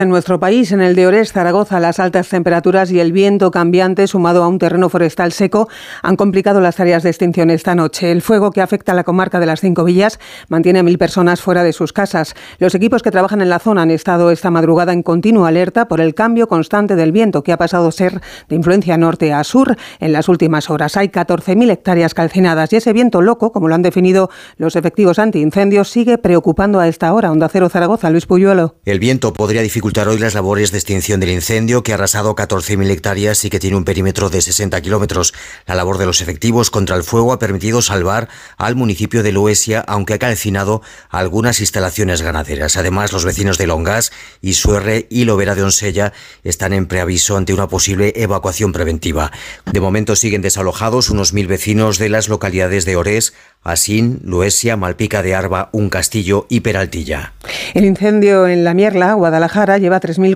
En nuestro país, en el de Orés, Zaragoza, las altas temperaturas y el viento cambiante, sumado a un terreno forestal seco, han complicado las tareas de extinción esta noche. El fuego que afecta a la comarca de las 5 villas mantiene a 1.000 personas fuera de sus casas. Los equipos que trabajan en la zona han estado esta madrugada en continua alerta por el cambio constante del viento, que ha pasado a ser de influencia norte a sur en las últimas horas. Hay 14.000 hectáreas calcinadas y ese viento loco, como lo han definido los efectivos antiincendios, sigue preocupando a esta hora. Onda Cero Zaragoza, Luis Puyuelo. El viento podría dificultar hoy las labores de extinción del incendio, que ha arrasado 14.000 hectáreas y que tiene un perímetro de 60 kilómetros. La labor de los efectivos contra el fuego ha permitido salvar al municipio de Luesia, aunque ha calcinado algunas instalaciones ganaderas. Además, los vecinos de Longás, Isuerre y Lobera de Onsella están en preaviso ante una posible evacuación preventiva. De momento siguen desalojados unos 1.000 vecinos de las localidades de Orés, Asín, Luesia, Malpica de Arba, Un Castillo y Peraltilla. El incendio en La Mierla, Guadalajara, lleva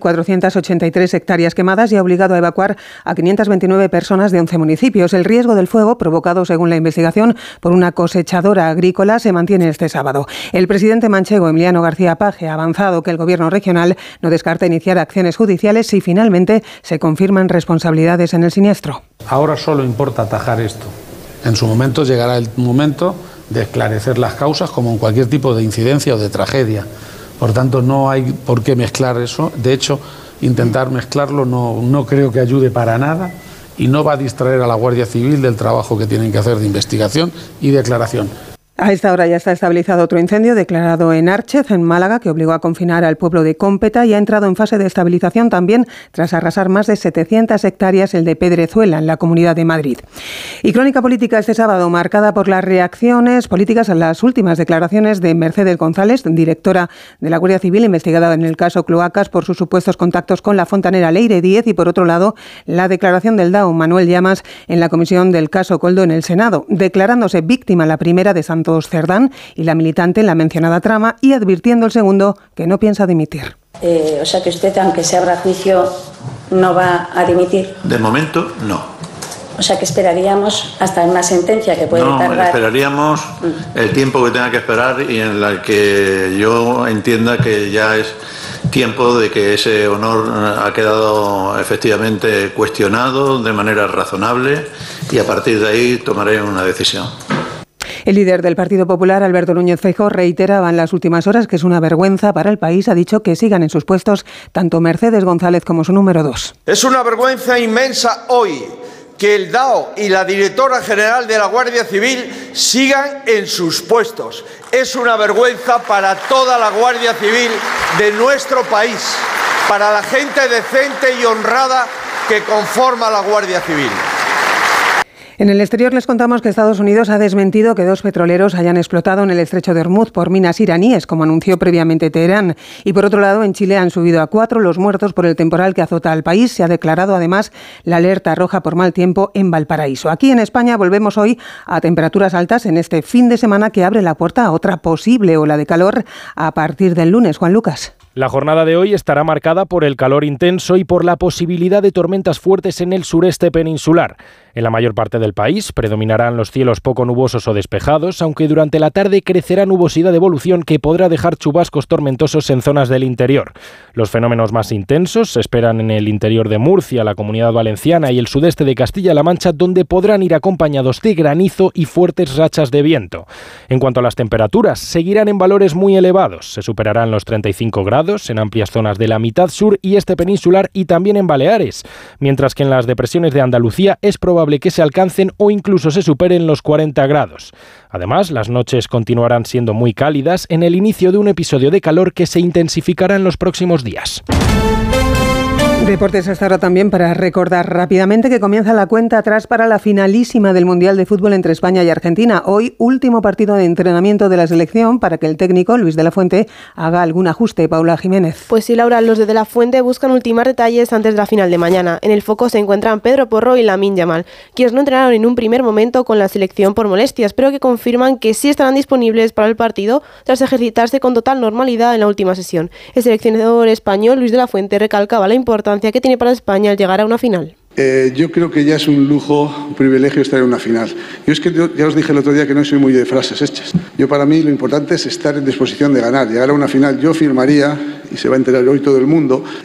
3.483 hectáreas quemadas y ha obligado a evacuar a 529 personas de 11 municipios. El riesgo del fuego, provocado, según la investigación, por una cosechadora agrícola, se mantiene este sábado. El presidente manchego, Emiliano García Paje, ha avanzado que el gobierno regional no descarta iniciar acciones judiciales si finalmente se confirman responsabilidades en el siniestro. Ahora solo importa atajar esto. En su momento llegará el momento de esclarecer las causas, como en cualquier tipo de incidencia o de tragedia. Por tanto, no hay por qué mezclar eso. De hecho, intentar mezclarlo no creo que ayude para nada y no va a distraer a la Guardia Civil del trabajo que tienen que hacer de investigación y declaración. A esta hora ya está estabilizado otro incendio declarado en Árchez, en Málaga, que obligó a confinar al pueblo de Cómpeta y ha entrado en fase de estabilización también tras arrasar más de 700 hectáreas el de Pedrezuela, en la Comunidad de Madrid. Y crónica política este sábado, marcada por las reacciones políticas a las últimas declaraciones de Mercedes González, directora de la Guardia Civil, investigada en el caso Cloacas por sus supuestos contactos con la fontanera Leire Díez, y por otro lado, la declaración del DAO Manuel Llamas en la comisión del caso Coldo en el Senado, declarándose víctima la primera de Santos Cerdán y la militante en la mencionada trama, y advirtiendo el segundo que no piensa dimitir. O sea que usted, aunque se abra juicio, no va a dimitir. De momento, no. O sea que esperaríamos hasta una sentencia que puede tardar. No, esperaríamos el tiempo que tenga que esperar y en la que yo entienda que ya es tiempo de que ese honor ha quedado efectivamente cuestionado de manera razonable, y a partir de ahí tomaré una decisión. El líder del Partido Popular, Alberto Núñez Feijóo, reiteraba en las últimas horas que es una vergüenza para el país. Ha dicho que sigan en sus puestos tanto Mercedes González como su número 2. Es una vergüenza inmensa hoy que el DAO y la directora general de la Guardia Civil sigan en sus puestos. Es una vergüenza para toda la Guardia Civil de nuestro país, para la gente decente y honrada que conforma la Guardia Civil. En el exterior les contamos que Estados Unidos ha desmentido que 2 petroleros hayan explotado en el estrecho de Hormuz por minas iraníes, como anunció previamente Teherán. Y por otro lado, en Chile han subido a 4 los muertos por el temporal que azota al país. Se ha declarado además la alerta roja por mal tiempo en Valparaíso. Aquí en España volvemos hoy a temperaturas altas en este fin de semana que abre la puerta a otra posible ola de calor a partir del lunes. Juan Lucas. La jornada de hoy estará marcada por el calor intenso y por la posibilidad de tormentas fuertes en el sureste peninsular. En la mayor parte del país predominarán los cielos poco nubosos o despejados, aunque durante la tarde crecerá nubosidad de evolución que podrá dejar chubascos tormentosos en zonas del interior. Los fenómenos más intensos se esperan en el interior de Murcia, la Comunidad Valenciana y el sudeste de Castilla-La Mancha, donde podrán ir acompañados de granizo y fuertes rachas de viento. En cuanto a las temperaturas, seguirán en valores muy elevados. Se superarán los 35 grados en amplias zonas de la mitad sur y este peninsular y también en Baleares, mientras que en las depresiones de Andalucía es probable que se alcancen o incluso se superen los 40 grados. Además, las noches continuarán siendo muy cálidas en el inicio de un episodio de calor que se intensificará en los próximos días. Deportes hasta ahora también, para recordar rápidamente que comienza la cuenta atrás para la finalísima del Mundial de Fútbol entre España y Argentina. Hoy, último partido de entrenamiento de la selección para que el técnico, Luis de la Fuente, haga algún ajuste. Paula Jiménez. Pues sí, Laura, los de la Fuente buscan ultimar detalles antes de la final de mañana. En el foco se encuentran Pedro Porro y Lamine Yamal, quienes no entrenaron en un primer momento con la selección por molestias, pero que confirman que sí estarán disponibles para el partido tras ejercitarse con total normalidad en la última sesión. El seleccionador español, Luis de la Fuente, recalcaba la importancia que tiene para España al llegar a una final. Yo creo que ya es un lujo, un privilegio estar en una final. Yo es que ya os dije el otro día que no soy muy de frases hechas. Yo, para mí, lo importante es estar en disposición de ganar. Llegar a una final, yo firmaría, y se va a enterar hoy todo el mundo,